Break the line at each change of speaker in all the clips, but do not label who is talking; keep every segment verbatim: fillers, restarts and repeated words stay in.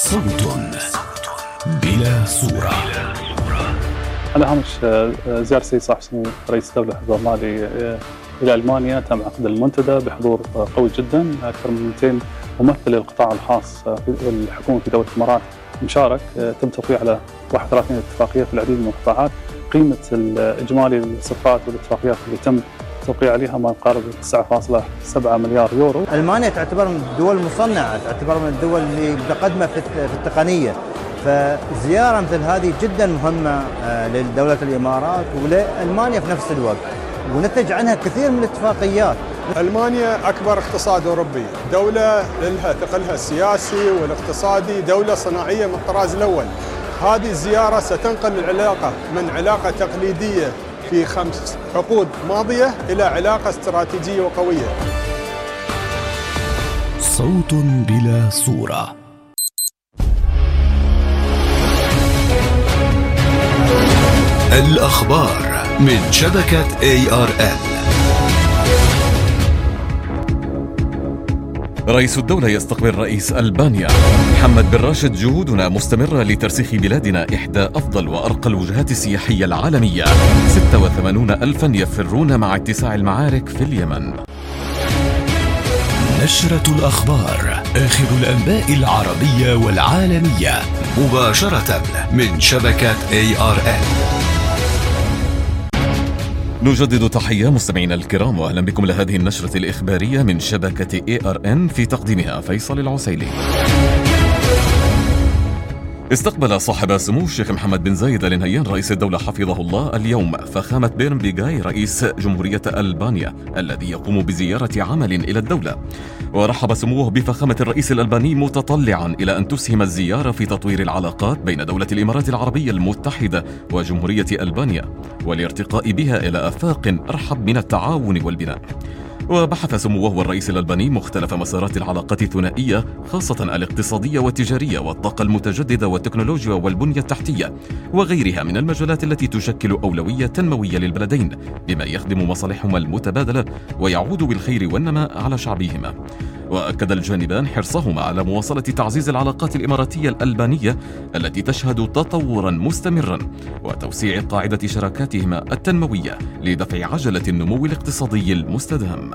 صوت بلا صورة.
على هامش زيارة السيد صاحب السمو رئيس الدولة حفظه الله إلى ألمانيا، تم عقد المنتدى بحضور قوي جدا، أكثر من مئتين ممثل للقطاع الخاص والحكومة في دولة الإمارات مشارك. تم توقيع على واحد وثلاثين اتفاقية في العديد من القطاعات. قيمة الإجمالي الصفقات والاتفاقيات اللي تم توقيع عليها ما يقارب تسعة فاصلة سبعة مليار يورو.
ألمانيا تعتبر من الدول المصنعة، تعتبر من الدول اللي متقدمة في التقنية، فزيارة مثل هذه جدا مهمة لدولة الإمارات ولألمانيا في نفس الوقت، ونتج عنها كثير من الاتفاقيات.
ألمانيا أكبر اقتصاد أوروبي، دولة لها ثقلها السياسي والاقتصادي، دولة صناعية من الطراز الأول. هذه الزيارة ستنقل العلاقة من علاقة تقليدية في خمس عقود ماضية إلى علاقة استراتيجية وقوية.
صوت بلا صورة. الأخبار من شبكة إيه آر إل.
رئيس الدولة يستقبل رئيس ألبانيا. محمد بن راشد: جهودنا مستمرة لترسيخ بلادنا إحدى أفضل وأرقى الوجهات السياحية العالمية. ستة وثمانين ألفا يفرون مع اتساع المعارك في اليمن.
نشرة الأخبار، آخر الأنباء العربية والعالمية، مباشرة من شبكة إيه آر إل.
نجدد تحية مستمعينا الكرام، وأهلا بكم لهذه النشرة الإخبارية من شبكة إيه آر إن، في تقديمها فيصل العسيلي. استقبل صاحب السمو الشيخ محمد بن زايد آل نهيان رئيس الدولة حفظه الله اليوم فخامة بيرن بيغاي رئيس جمهورية ألبانيا الذي يقوم بزيارة عمل إلى الدولة. ورحب سموه بفخامة الرئيس الألباني متطلعا إلى أن تسهم الزيارة في تطوير العلاقات بين دولة الإمارات العربية المتحدة وجمهورية ألبانيا، والارتقاء بها إلى آفاق أرحب من التعاون والبناء. وبحث سموه والرئيس الألباني مختلف مسارات العلاقات الثنائية، خاصة الاقتصادية والتجارية والطاقة المتجددة والتكنولوجيا والبنية التحتية وغيرها من المجالات التي تشكل أولوية تنموية للبلدين، بما يخدم مصالحهما المتبادلة ويعود بالخير والنماء على شعبهما. وأكد الجانبان حرصهما على مواصلة تعزيز العلاقات الإماراتية الألبانية التي تشهد تطورا مستمرا وتوسيع قاعدة شراكاتهما التنموية لدفع عجلة النمو الاقتصادي المستدام.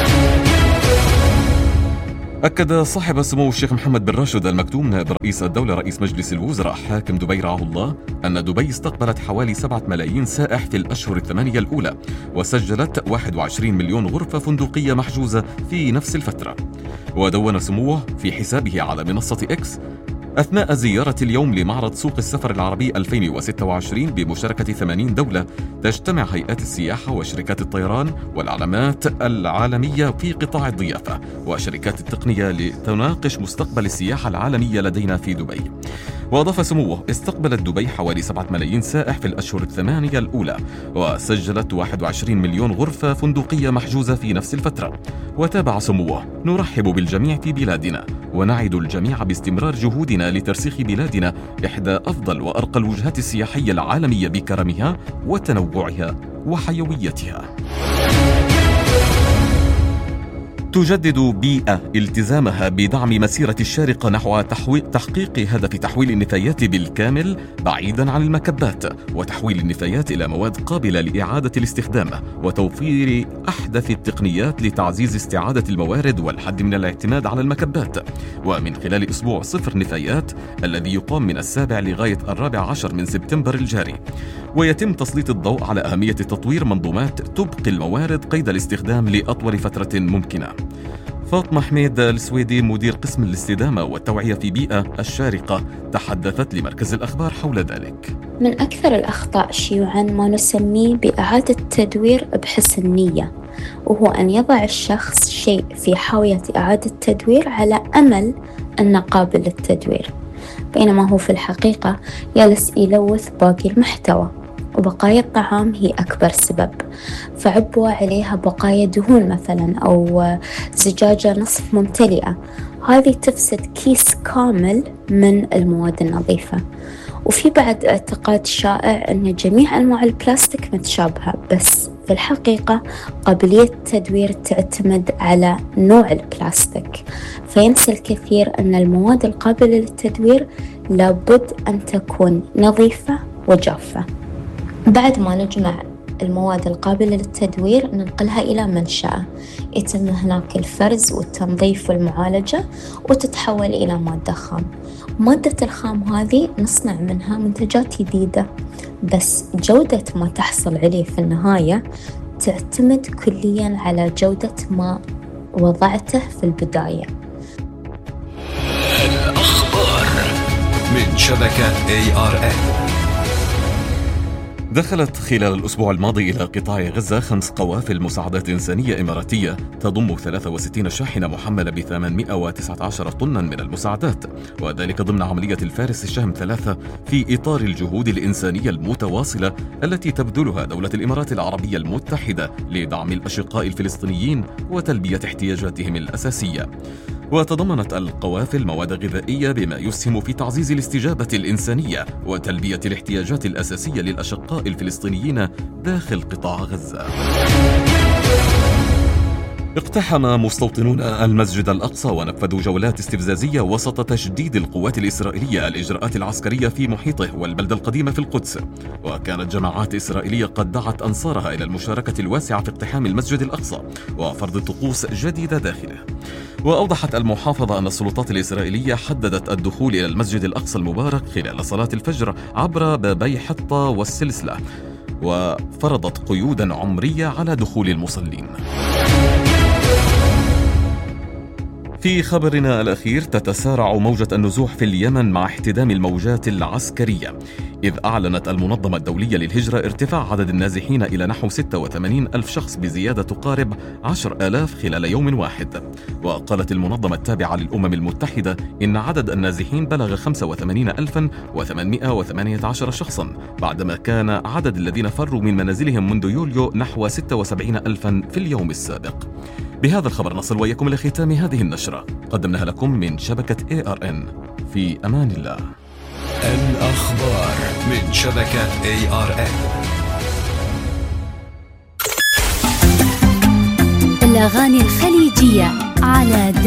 أكد صاحب السمو الشيخ محمد بن راشد المكتوم نائب رئيس الدولة رئيس مجلس الوزراء حاكم دبي رعاه الله أن دبي استقبلت حوالي سبعة ملايين سائح في الأشهر الثمانية الأولى، وسجلت واحد وعشرين مليون غرفة فندقية محجوزة في نفس الفترة. ودون سموه في حسابه على منصة إكس أثناء زيارة اليوم لمعرض سوق السفر العربي ألفين وستة وعشرين بمشاركة ثمانين دولة، تجتمع هيئات السياحة وشركات الطيران والعلامات العالمية في قطاع الضيافة وشركات التقنية لتناقش مستقبل السياحة العالمية لدينا في دبي. وأضاف سموه: استقبلت دبي حوالي سبعة ملايين سائح في الأشهر الثمانية الأولى، وسجلت واحد وعشرين مليون غرفة فندقية محجوزة في نفس الفترة. وتابع سموه: نرحب بالجميع في بلادنا ونعد الجميع باستمرار جهودنا لترسيخ بلادنا إحدى أفضل وأرقى الوجهات السياحية العالمية بكرمها وتنوعها وحيويتها. تجدد بيئة التزامها بدعم مسيرة الشارقة نحو تحقيق هدف تحويل النفايات بالكامل بعيدا عن المكبات، وتحويل النفايات إلى مواد قابلة لإعادة الاستخدام، وتوفير أحدث التقنيات لتعزيز استعادة الموارد والحد من الاعتماد على المكبات. ومن خلال أسبوع صفر نفايات الذي يقام من السابع لغاية الرابع عشر من سبتمبر الجاري، ويتم تسليط الضوء على أهمية تطوير منظومات تبقي الموارد قيد الاستخدام لأطول فترة ممكنة. فاطمة حميد السويدي مدير قسم الاستدامة والتوعية في بيئة الشارقة تحدثت لمركز الأخبار حول ذلك.
من أكثر الأخطاء شيوعاً ما نسميه بإعادة التدوير بحسن نية، وهو أن يضع الشخص شيء في حاوية إعادة تدوير على أمل أنه قابل للتدوير، بينما هو في الحقيقة يلس يلوث باقي المحتوى. وبقايا الطعام هي أكبر سبب، فعبوا عليها بقايا دهون مثلا أو زجاجة نصف ممتلئة، هذه تفسد كيس كامل من المواد النظيفة. وفي بعد اعتقاد شائع أن جميع أنواع البلاستيك متشابهة، بس في الحقيقة قابلية التدوير تعتمد على نوع البلاستيك، فينسى الكثير أن المواد القابلة للتدوير لابد أن تكون نظيفة وجافة. بعد ما نجمع المواد القابلة للتدوير ننقلها إلى منشأة، يتم هناك الفرز والتنظيف والمعالجة وتتحول إلى مادة خام. مادة الخام هذه نصنع منها منتجات جديدة، بس جودة ما تحصل عليه في النهاية تعتمد كلياً على جودة ما وضعته في البداية.
الأخبار من شبكة إيه آر إن.
دخلت خلال الأسبوع الماضي إلى قطاع غزة خمس قوافل مساعدات إنسانية إماراتية تضم ثلاثة وستين شاحنة محملة ب ثمانمائة وتسعة عشر طنا من المساعدات، وذلك ضمن عملية الفارس الشهم ثلاثة في إطار الجهود الإنسانية المتواصلة التي تبذلها دولة الإمارات العربية المتحدة لدعم الأشقاء الفلسطينيين وتلبية احتياجاتهم الأساسية. وتضمنت القوافل مواد غذائية بما يسهم في تعزيز الاستجابة الإنسانية وتلبية الاحتياجات الأساسية للأشقاء الفلسطينيين داخل قطاع غزة. اقتحم مستوطنون المسجد الأقصى ونفذوا جولات استفزازية وسط تشديد القوات الإسرائيلية الإجراءات العسكرية في محيطه والبلدة القديمة في القدس، وكانت جماعات إسرائيلية قد دعت أنصارها إلى المشاركة الواسعة في اقتحام المسجد الأقصى وفرض طقوس جديدة داخله. وأوضحت المحافظة أن السلطات الإسرائيلية حددت الدخول إلى المسجد الأقصى المبارك خلال صلاة الفجر عبر بابي حطة والسلسلة، وفرضت قيودا عمرية على دخول المصلين. في خبرنا الأخير، تتسارع موجة النزوح في اليمن مع احتدام الموجات العسكرية، إذ أعلنت المنظمة الدولية للهجرة ارتفاع عدد النازحين إلى نحو ستة وثمانين ألف شخص بزيادة تقارب عشرة آلاف خلال يوم واحد. وقالت المنظمة التابعة للأمم المتحدة إن عدد النازحين بلغ خمسة وثمانين ألفا وثمانمائة وثمانية عشر شخصا، بعدما كان عدد الذين فروا من منازلهم منذ يوليو نحو ستة وسبعين ألفا في اليوم السابق. بهذا الخبر نصل وإياكم إلى ختام هذه النشرة، قدمناها لكم من شبكة إيه آر إن. في أمان الله.
الأخبار من شبكة إيه آر إن.
الأغاني الخليجية على